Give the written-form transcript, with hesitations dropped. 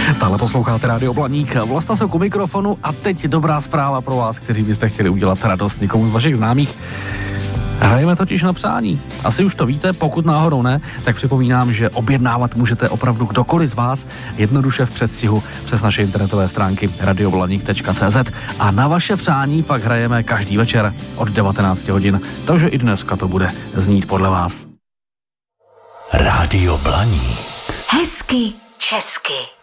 Stále posloucháte Rádio Blaník, Vlasta se ku mikrofonu a teď dobrá zpráva pro vás, kteří byste chtěli udělat radost někomu z vašich známých. Hrajeme totiž na přání. Asi už to víte, pokud náhodou ne, tak připomínám, že objednávat můžete opravdu kdokoliv z vás jednoduše v předstihu přes naše internetové stránky radioblanik.cz a na vaše přání pak hrajeme každý večer od 19 hodin, takže i dneska to bude znít podle vás. Rádio Blaník. Hezky česky.